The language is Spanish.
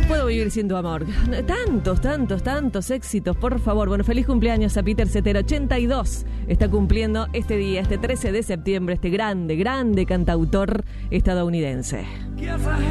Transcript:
puedo vivir sin tu amor. Tantos éxitos, por favor. Bueno, feliz cumpleaños a Peter Cetera, 82. Está cumpliendo este día, este 13 de septiembre, este grande cantautor estadounidense.